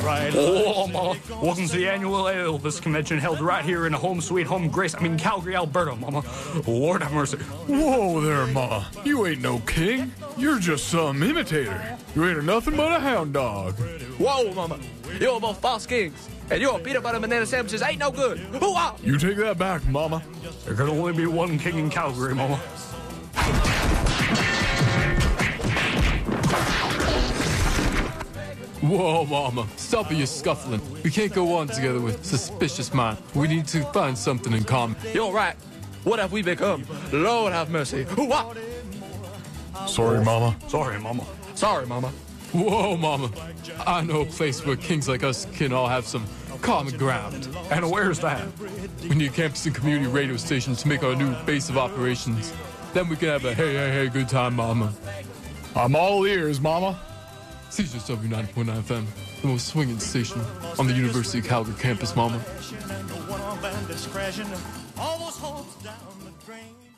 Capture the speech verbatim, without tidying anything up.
right. Oh, Mama. Welcome to the annual Elvis convention held right here in Home Sweet Home Grace. I mean, Calgary, Alberta, Mama. Lord have mercy. Whoa there, Ma. You ain't no king. You're just some imitator. You ain't nothing but a hound dog. Whoa, Mama. You're both false kings. And your peanut butter banana sandwiches ain't no good. Hoo-ah! You take that back, Mama. There can only be one king in Calgary, Mama. Whoa, Mama. Stop your scuffling. We can't go on together with suspicious mind. We need to find something in common. You're right. What have we become? Lord have mercy. Hoo-ah! Sorry, Mama. Sorry, Mama. Sorry, Mama. Whoa, Mama. I know a place where kings like us can all have some common ground. And where's that? We need a campus and community radio station to make our new base of operations. Then we can have a hey, hey, hey good time, Mama. I'm all ears, Mama. C J S W ninety point nine F M, the most swinging station on the University of Calgary campus, Mama. All those hopes down the drain.